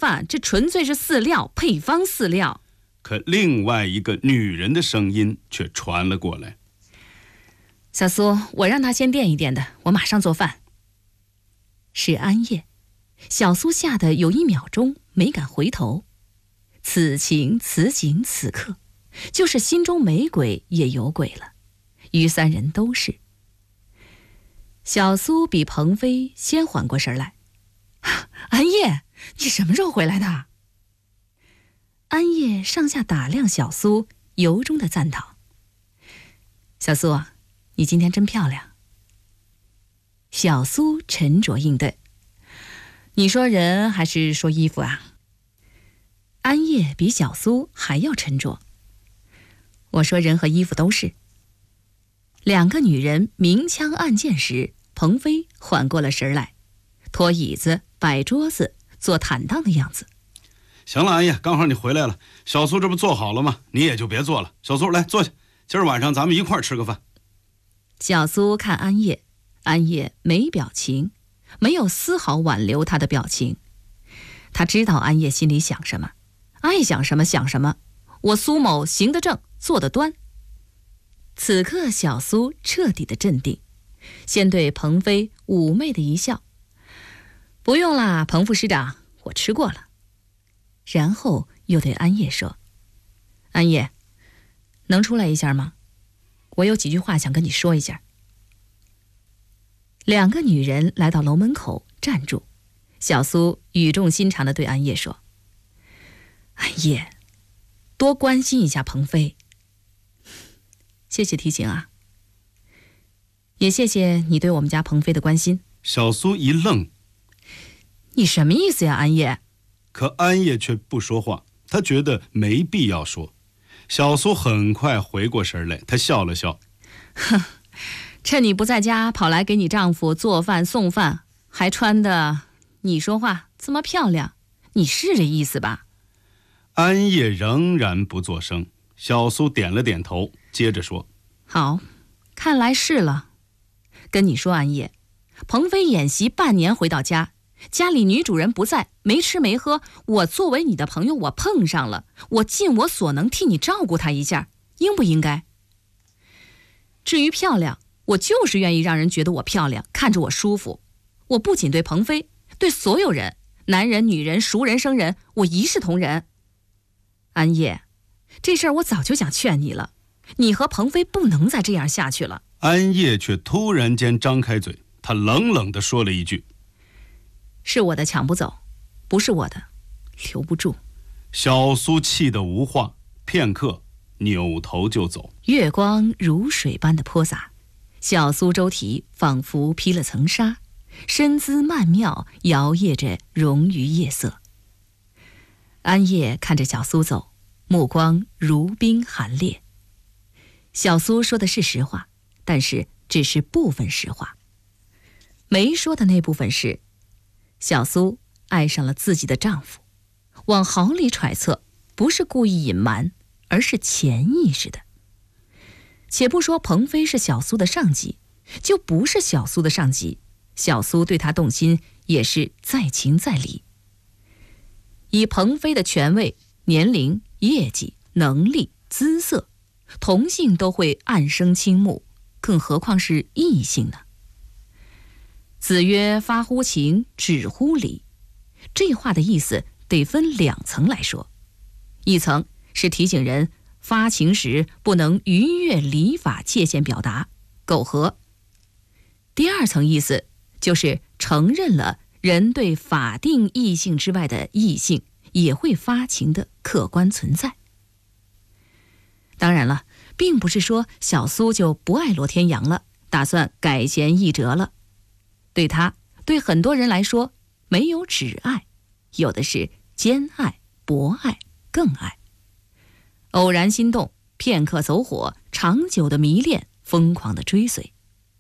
饭，这纯粹是饲料，配方饲料。 可另外一个女人的声音却传了过来： 小苏，我让他先垫一垫的，我马上做饭。是安叶。小苏吓得有1秒钟没敢回头。此情此景此刻，就是心中没鬼也有鬼了，于3人都是。小苏比鹏飞先缓过神来。安叶，你什么时候回来的？安叶上下打量小苏，由衷的赞叹：小苏啊，你今天真漂亮。小苏沉着应对：你说人还是说衣服啊？安叶比小苏还要沉着：我说人和衣服都是。2个女人明枪暗箭时，鹏飞缓过了神来，拖椅子摆桌子，做坦荡的样子。 行了，安叶，刚好你回来了，小苏这不做好了吗？你也就别做了。小苏，来坐下，今儿晚上咱们一块儿吃个饭。 小苏看安叶，安叶没表情，没有丝毫挽留他的表情。他知道安叶心里想什么，爱想什么想什么。我苏某行得正，坐得端。此刻小苏彻底的镇定，先对鹏飞妩媚的一笑：不用啦，彭副师长，我吃过了。然后又对安叶说：安叶，能出来一下吗？我有几句话想跟你说一下。2个女人来到楼门口站住，小苏语重心长地对安叶说：安叶，多关心一下鹏飞。谢谢提醒啊，也谢谢你对我们家鹏飞的关心。 小苏一愣： 你什么意思呀，安叶？ 可安叶却不说话，他觉得没必要说。小苏很快回过神来，他笑了笑： 哼，趁你不在家跑来给你丈夫做饭送饭，还穿的你说话这么漂亮，你是这意思吧？ 安叶仍然不作声。小苏点了点头，接着说： 好，看来是了。跟你说，安叶，鹏飞演习半年回到家，家里女主人不在，没吃没喝，我作为你的朋友，我碰上了，我尽我所能替你照顾他一下，应不应该？至于漂亮，我就是愿意让人觉得我漂亮，看着我舒服。我不仅对鹏飞，对所有人，男人女人熟人生人，我一视同仁。安叶，这事儿我早就想劝你了，你和鹏飞不能再这样下去了。 安叶却突然间张开嘴，他冷冷地说了一句： 是我的抢不走，不是我的留不住。 小苏气得无话，片刻扭头就走。 月光如水般的泼洒，小苏周体仿佛披了层纱，身姿曼妙，摇曳着融于夜色。安叶看着小苏走，目光如冰寒冽。小苏说的是实话，但是只是部分实话。没说的那部分是，小苏爱上了自己的丈夫，往好里揣测，不是故意隐瞒，而是潜意识的。且不说鹏飞是小苏的上级，就不是小苏的上级，小苏对他动心也是在情在理。以鹏飞的权位、年龄、业绩、能力、姿色，同性都会暗生倾慕，更何况是异性呢？子曰：发乎情，止乎礼。这话的意思得分2层来说，一层是提醒人发情时不能逾越礼法界限表达，苟合；第2层意思就是承认了人对法定异性之外的异性也会发情的客观存在。当然了，并不是说小苏就不爱罗天阳了，打算改弦易辙了。对他，对很多人来说，没有只爱，有的是兼爱、博爱、更爱。偶然心动，片刻走火，长久的迷恋，疯狂的追随。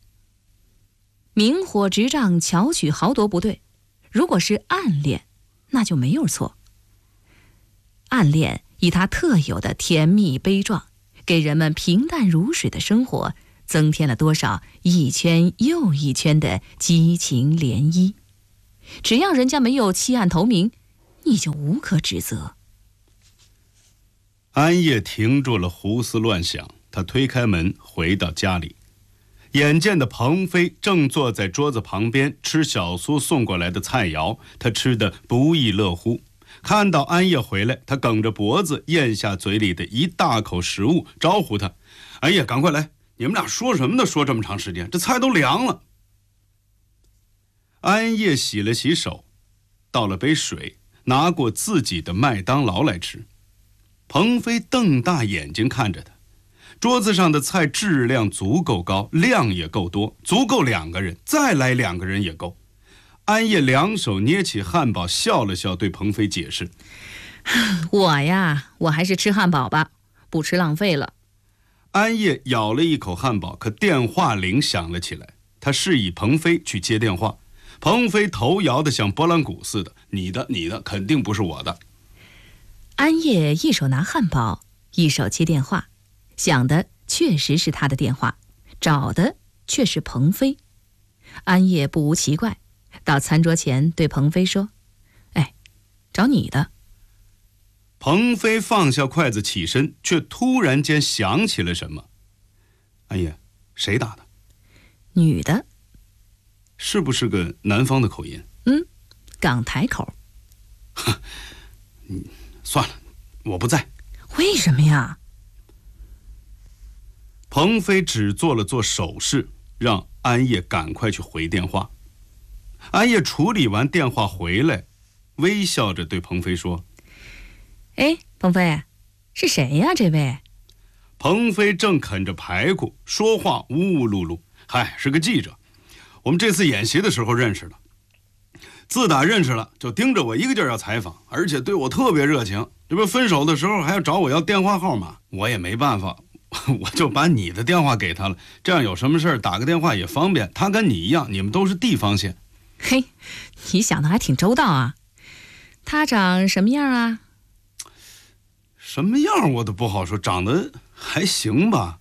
明火执仗，巧取豪夺不对，如果是暗恋，那就没有错。暗恋以它特有的甜蜜悲壮，给人们平淡如水的生活增添了多少一圈又一圈的激情涟漪。只要人家没有弃暗投明， 你就无可指责。 安叶停住了胡思乱想，他推开门回到家里，眼见的鹏飞正坐在桌子旁边吃小苏送过来的菜肴，他吃得不亦乐乎。看到安叶回来，他梗着脖子咽下嘴里的一大口食物，招呼他：安叶，赶快来，你们俩说什么呢？说这么长时间，这菜都凉了。安叶洗了洗手，倒了杯水，拿过自己的麦当劳来吃。鹏飞瞪大眼睛看着他，桌子上的菜质量足够高，量也够多，足够2个人，再来2个人也够。安叶两手捏起汉堡，笑了笑，对鹏飞解释： 我还是吃汉堡吧，不吃浪费了。 安叶咬了一口汉堡，可电话铃响了起来，他示意鹏飞去接电话。鹏飞头摇得像拨浪鼓似的：你的，肯定不是我的。 安叶一手拿汉堡，一手接电话，响的确实是他的电话，找的却是鹏飞。安叶不无奇怪，到餐桌前对鹏飞说：哎，找你的。 鹏飞放下筷子起身，却突然间想起了什么。安叶，谁打的？ 女的。 是不是个南方的口音？ 港台口。 算了，我不在。 为什么呀？ 鹏飞只做了做手势，让安叶赶快去回电话。安叶处理完电话回来，微笑着对鹏飞说： 哎，鹏飞，是谁呀这位？ 鹏飞正啃着排骨，说话呜呜噜噜。嗨，是个记者，我们这次演习的时候认识的，自打认识了就盯着我一个劲儿要采访，而且对我特别热情，这不分手的时候还要找我要电话号码，我也没办法，我就把你的电话给他了，这样有什么事儿打个电话也方便。他跟你一样，你们都是地方线。 嘿，你想的还挺周到啊。他长什么样啊？ 什么样我都不好说，长得还行吧。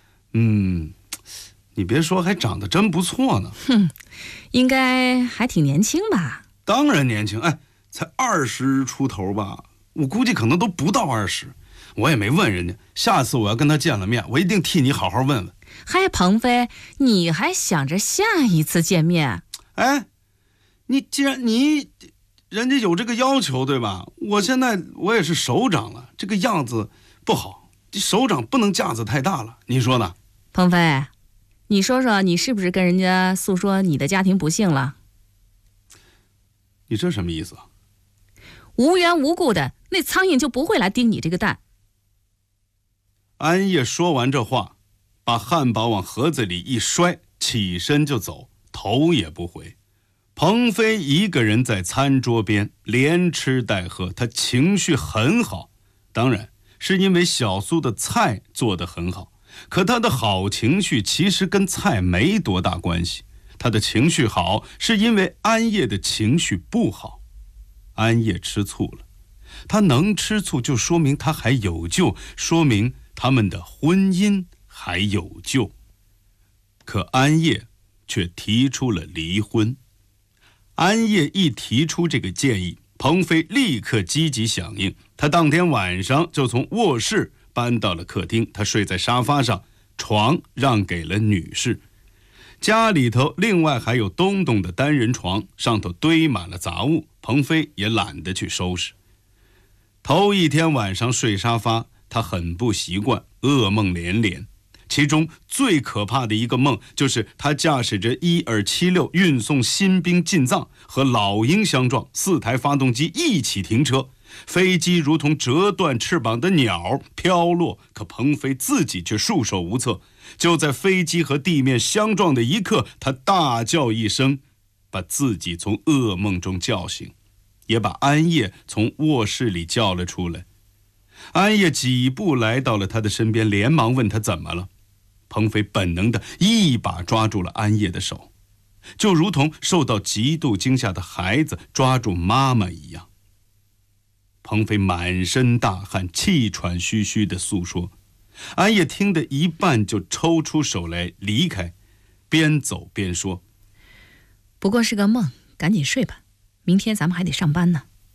你别说，还长得真不错呢。 应该还挺年轻吧？ 当然年轻，才20出头吧，我估计可能都不到20。我也没问人家，下次我要跟他见了面，我一定替你好好问问。 嗨，鹏飞，你还想着下一次见面？ 你既然人家有这个要求，对吧？现在我也是首长了，这个样子不好，首长不能架子太大了，你说呢？ 鹏飞，你说说，你是不是跟人家诉说你的家庭不幸了？ 你这什么意思啊？ 无缘无故的，那苍蝇就不会来叮你这个蛋。 安叶说完这话，把汉堡往盒子里一摔，起身就走，头也不回。鹏飞一个人在餐桌边连吃带喝，他情绪很好，当然是因为小苏的菜做得很好，可他的好情绪其实跟菜没多大关系，他的情绪好是因为安叶的情绪不好。安叶吃醋了，他能吃醋就说明他还有救，说明他们的婚姻还有救。可安叶却提出了离婚。安叶一提出这个建议，鹏飞立刻积极响应，他当天晚上就从卧室搬到了客厅，他睡在沙发上，床让给了女士。家里头另外还有东东的单人床，上头堆满了杂物，鹏飞也懒得去收拾。头一天晚上睡沙发，他很不习惯，噩梦连连。其中最可怕的一个梦，就是他驾驶着1276运送新兵进藏，和老鹰相撞，4台发动机一起停车，飞机如同折断翅膀的鸟飘落，可鹏飞自己却束手无策。就在飞机和地面相撞的一刻，他大叫一声，把自己从噩梦中叫醒，也把安叶从卧室里叫了出来。安叶几步来到了他的身边，连忙问他怎么了。鹏飞本能的一把抓住了安叶的手，就如同受到极度惊吓的孩子抓住妈妈一样。鹏飞满身大汗，气喘吁吁地诉说。安叶听得一半就抽出手来离开，边走边说：不过是个梦，赶紧睡吧，明天咱们还得上班呢。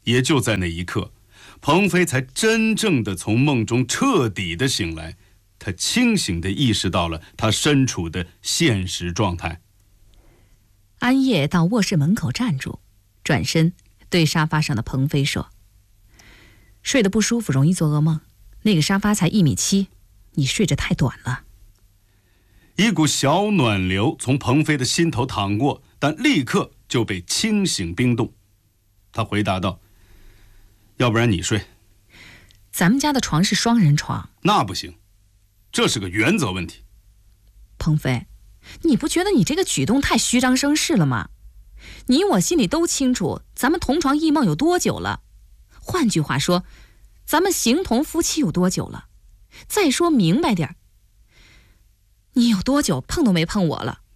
也就在那一刻，鹏飞才真正的从梦中彻底的醒来，他清醒地意识到了他身处的现实状态。 安叶到卧室门口站住，转身对沙发上的鹏飞说：“睡得不舒服，容易做噩梦。那个沙发才1.7米，你睡着太短了。” 一股小暖流从鹏飞的心头淌过，但立刻就被清醒冰冻。他回答道：“要不然你睡。” 咱们家的床是双人床。 那不行，这是个原则问题。 鹏飞，你不觉得你这个举动太虚张声势了吗？你我心里都清楚，咱们同床异梦有多久了？换句话说，咱们形同夫妻有多久了？再说明白点，你有多久碰都没碰我了？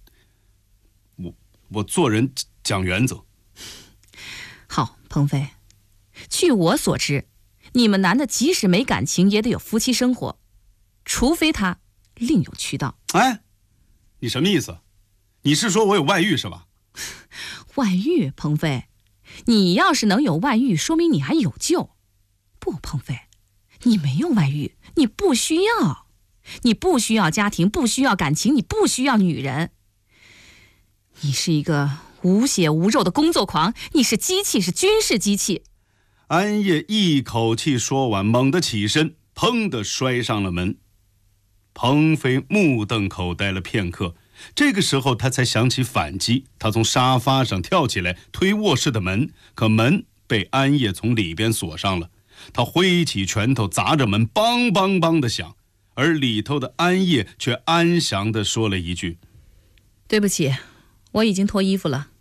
我做人讲原则。 好，鹏飞，据我所知，你们男的即使没感情也得有夫妻生活，除非他另有渠道。 哎，你什么意思？你是说我有外遇是吧？ 外遇，鹏飞，你要是能有外遇，说明你还有救。不，鹏飞，你没有外遇，你不需要，你不需要家庭，不需要感情，你不需要女人。你是一个无血无肉的工作狂，你是机器，是军事机器。 安叶一口气说完，猛地起身，砰地摔上了门。鹏飞目瞪口呆了片刻，这个时候他才想起反击，他从沙发上跳起来推卧室的门，可门被安叶从里边锁上了。他挥起拳头砸着门，梆梆梆的响，而里头的安叶却安详地说了一句：“ 对不起，我已经脱衣服了。”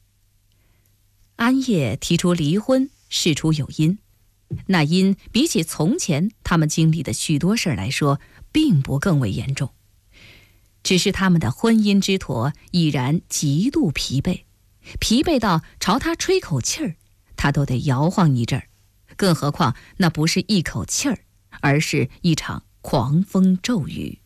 安叶提出离婚，事出有因，那因比起从前他们经历的许多事儿来说，并不更为严重，只是他们的婚姻之驼已然极度疲惫，疲惫到朝他吹口气儿，他都得摇晃一阵儿，更何况那不是一口气儿，而是一场狂风骤雨。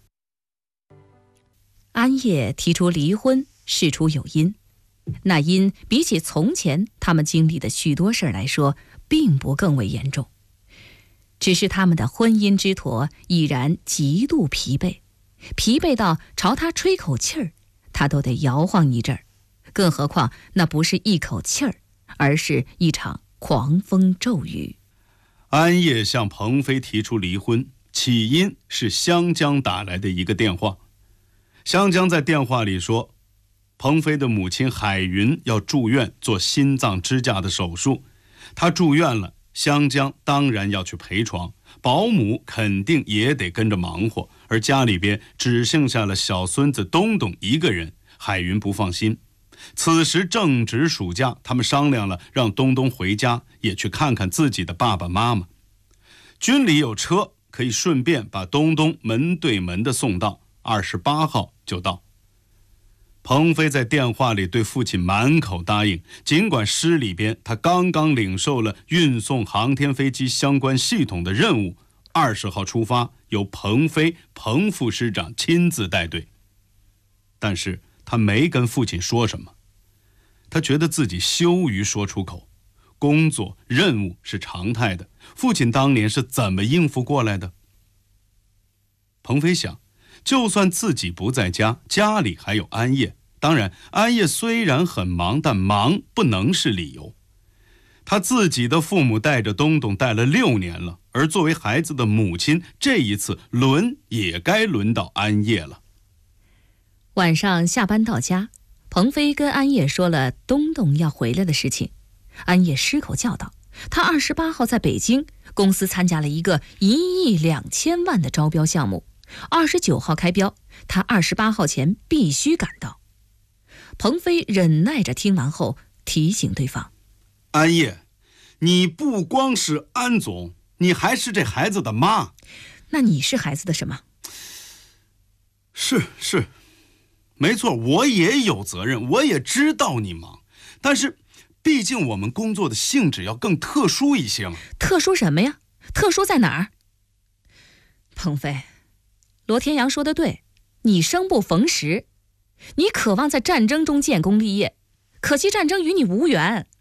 安叶提出离婚，事出有因，那因比起从前他们经历的许多事儿来说，并不更为严重，只是他们的婚姻之驼已然极度疲惫，疲惫到朝他吹口气儿，他都得摇晃一阵儿，更何况那不是一口气儿，而是一场狂风骤雨。 安叶向鹏飞提出离婚，起因是湘江打来的一个电话。湘江在电话里说，鹏飞的母亲海云要住院做心脏支架的手术，她住院了，湘江当然要去陪床，保姆肯定也得跟着忙活，而家里边只剩下了小孙子东东一个人，海云不放心。此时正值暑假，他们商量了让东东回家，也去看看自己的爸爸妈妈。军里有车，可以顺便把东东门对门的送到，28号就到。鹏飞在电话里对父亲满口答应，尽管师里边他刚刚领受了运送航天飞机相关系统的任务，20号出发，由鹏飞彭副师长亲自带队。但是他没跟父亲说什么，他觉得自己羞于说出口。工作任务是常态的，父亲当年是怎么应付过来的？鹏飞想，就算自己不在家，家里还有安叶。当然，安叶虽然很忙，但忙不能是理由。他自己的父母带着东东带了6年了，而作为孩子的母亲，这一次也该轮到安叶了。 晚上下班到家，鹏飞跟安叶说了东东要回来的事情。安叶失口叫道，他28号在北京，公司参加了一个1亿2千万的招标项目，29号开标，他28号前必须赶到。鹏飞忍耐着听完后提醒对方， 安叶，你不光是安总，你还是这孩子的妈。 那你是孩子的什么？ 是，没错，我也有责任，我也知道你忙，但是毕竟我们工作的性质要更特殊一些嘛。 特殊什么呀？特殊在哪儿？鹏飞，罗天阳说的对，你生不逢时，你渴望在战争中建功立业，可惜战争与你无缘。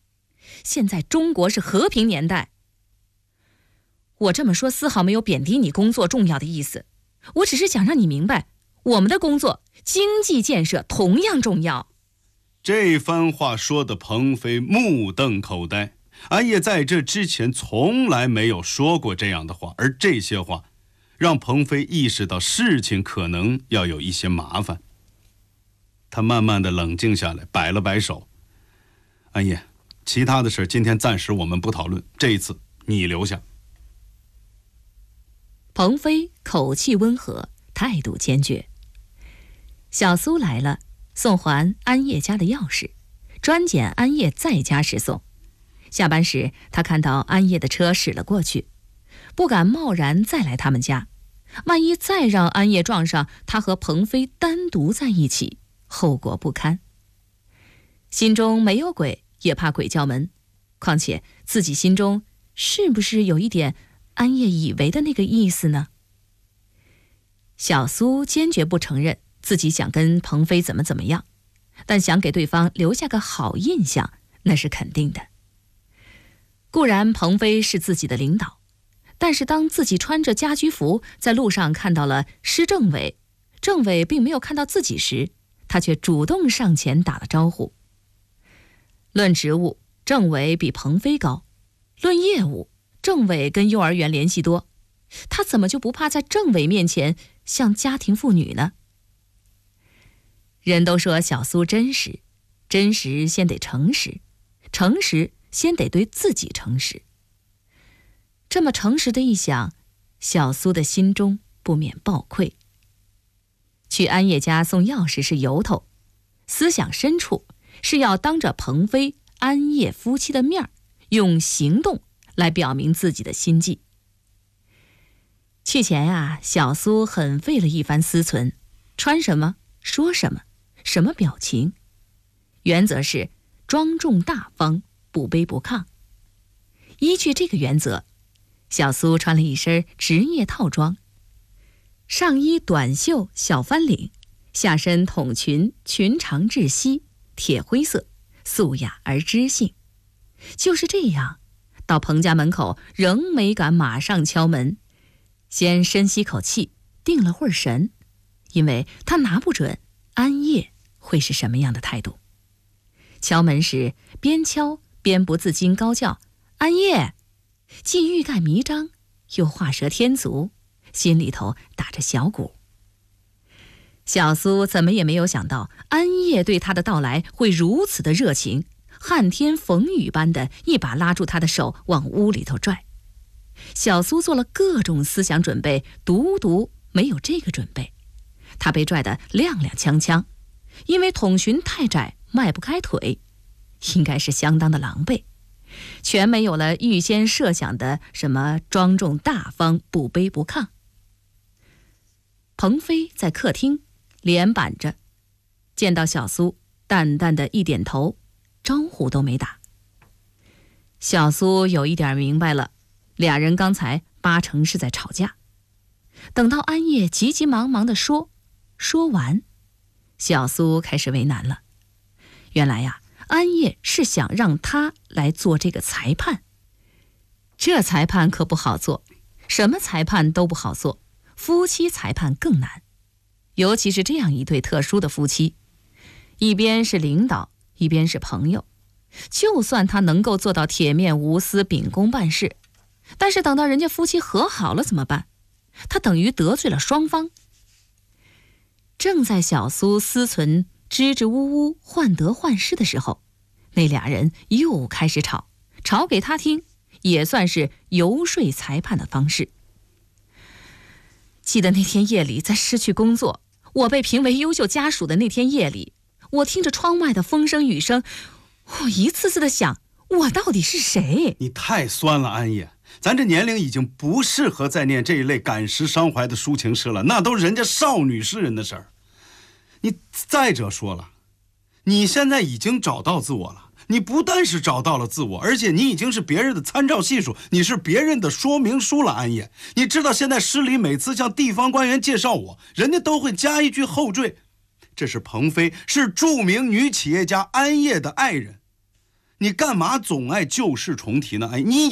现在中国是和平年代。我这么说丝毫没有贬低你工作重要的意思，我只是想让你明白，我们的工作经济建设同样重要。 这番话说的彭飞目瞪口呆，安叶在这之前从来没有说过这样的话，而这些话让彭飞意识到事情可能要有一些麻烦。他慢慢的冷静下来，摆了摆手，安叶，其他的事今天暂时我们不讨论，这一次你留下。 彭飞口气温和，态度坚决。小苏来了，送还安叶家的钥匙，专拣安叶在家时送。下班时，他看到安叶的车驶了过去，不敢贸然再来他们家，万一再让安叶撞上他和彭飞单独在一起，后果不堪。心中没有鬼，也怕鬼叫门，况且自己心中是不是有一点安叶以为的那个意思呢？小苏坚决不承认自己想跟彭飞怎么样，但想给对方留下个好印象，那是肯定的。固然彭飞是自己的领导，但是当自己穿着家居服在路上看到了施政委，政委并没有看到自己时，他却主动上前打了招呼。论职务，政委比彭飞高；论业务，政委跟幼儿园联系多，他怎么就不怕在政委面前像家庭妇女呢？人都说小苏真实，真实先得诚实，诚实先得对自己诚实。这么诚实的一想，小苏的心中不免暴愧。去安叶家送钥匙是由头，思想深处是要当着彭飞、安叶夫妻的面，用行动来表明自己的心迹。去前小苏很费了一番思忖，穿什么，说什么，什么表情，原则是庄重大方，不卑不亢。依据这个原则，小苏穿了一身职业套装，上衣短袖小翻领，下身筒裙裙长至膝，铁灰色，素雅而知性。就是这样，到彭家门口仍没敢马上敲门，先深吸口气，定了会儿神，因为他拿不准安叶会是什么样的态度。敲门时边敲边不自禁高叫安叶，既欲盖弥彰，又画蛇添足，心里头打着小鼓。小苏怎么也没有想到安叶对他的到来会如此的热情，撼天逢雨般的一把拉住他的手往屋里头拽。小苏做了各种思想准备，独没有这个准备。他被拽得踉踉跄跄，因为筒裙太窄迈不开腿，应该是相当的狼狈，全没有了预先设想的什么庄重大方，不卑不亢。彭飞在客厅脸板着，见到小苏，淡淡的一点头，招呼都没打。小苏有一点明白了，俩人刚才八成是在吵架。等到安叶急急忙忙地说完，小苏开始为难了。原来安叶是想让他来做这个裁判。这裁判可不好做，什么裁判都不好做，夫妻裁判更难。尤其是这样一对特殊的夫妻，一边是领导，一边是朋友，就算他能够做到铁面无私，秉公办事，但是等到人家夫妻和好了怎么办？他等于得罪了双方。正在小苏思忖支支吾吾患得患失的时候，那俩人又开始吵给他听，也算是游说裁判的方式。记得那天夜里在失去工作，我被评为优秀家属的那天夜里，我听着窗外的风声雨声，我一次次的想，我到底是谁？ 你太酸了，安叶，咱这年龄已经不适合再念这一类感时伤怀的抒情诗了，那都是人家少女诗人的事儿。你再者说了，你现在已经找到自我了，你不但是找到了自我，而且你已经是别人的参照系数，你是别人的说明书了。安叶，你知道现在诗里每次向地方官员介绍我，人家都会加一句后缀，这是彭飞，是著名女企业家安叶的爱人。 你干嘛总爱旧事重提呢？哎，你